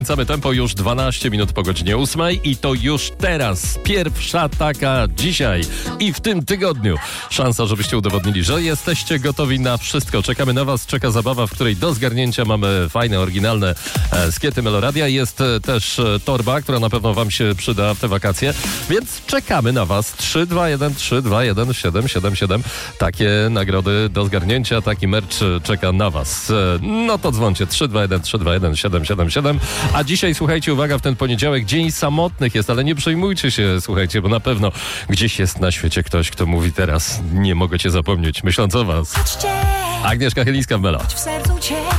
Kręcamy tempo już 12 minut po godzinie 8 i to już teraz pierwsza taka dzisiaj i w tym tygodniu szansa, żebyście udowodnili, że jesteście gotowi na wszystko. Czekamy na was, czeka zabawa, w której do zgarnięcia mamy fajne, oryginalne skiety Meloradia. Jest też torba, która na pewno wam się przyda w te wakacje, więc czekamy na was. 321 321 777. Takie nagrody do zgarnięcia, taki merch czeka na was. No to dzwoncie 321 321 777. A dzisiaj, słuchajcie, uwaga, w ten poniedziałek Dzień Samotnych jest, ale nie przejmujcie się, słuchajcie, bo na pewno gdzieś jest na świecie ktoś, kto mówi teraz: nie mogę cię zapomnieć, myśląc o was. Agnieszka Chylińska w Melo.